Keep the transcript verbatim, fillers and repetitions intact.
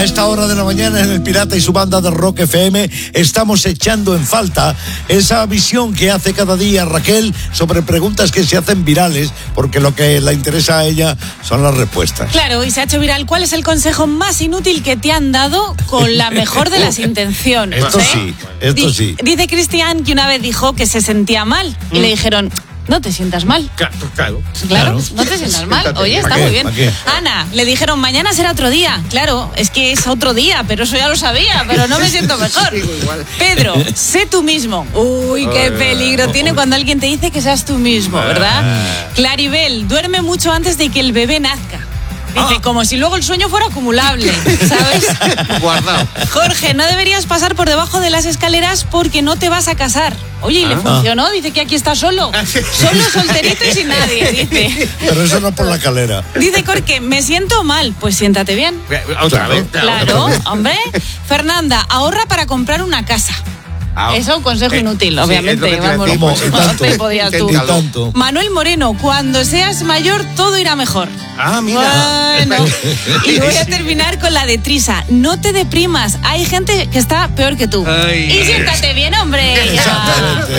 A esta hora de la mañana en El Pirata y su banda de Rock F M estamos echando en falta esa visión que hace cada día Raquel sobre preguntas que se hacen virales, porque lo que le interesa a ella son las respuestas. Claro, y se ha hecho viral. ¿Cuál es el consejo más inútil que te han dado con la mejor de las intenciones? Esto ¿eh? sí, esto Di- sí. Dice Cristian que una vez dijo que se sentía mal y Mm. le dijeron... No te sientas mal. Claro, claro. Claro, Claro. no te sientas mal. Siéntate. Oye, está ¿Pa' qué? muy bien. ¿Pa' qué? Ana, le dijeron, mañana será otro día. Claro, es que es otro día, pero eso ya lo sabía, pero no me siento mejor. Sigo igual. Pedro, sé tú mismo. Uy, qué peligro tiene cuando alguien te dice que seas tú mismo, ¿verdad? Claribel, duerme mucho antes de que el bebé nazca. Dice, como si luego el sueño fuera acumulable, ¿sabes? Guardado. Jorge, no deberías pasar por debajo de las escaleras porque no te vas a casar. Oye, y le funcionó, dice que aquí está solo. Solo, solterito y sin nadie, dice. Pero eso no por la calera. Dice Jorge, me siento mal. Pues siéntate bien. Otra vez. Claro, hombre. Fernanda, ahorra para comprar una casa. Ah, Eso un consejo eh, inútil, sí, obviamente. es lo que te iba a Vamos, decir, Como, pues, y no tanto, te podías tú. y tanto. Manuel Moreno, cuando seas mayor todo irá mejor. Ah, mira. Bueno, y voy a terminar con la de Trisa. No te deprimas, hay gente que está peor que tú. Ay. Y siéntate bien, hombre. Ya. Exactamente.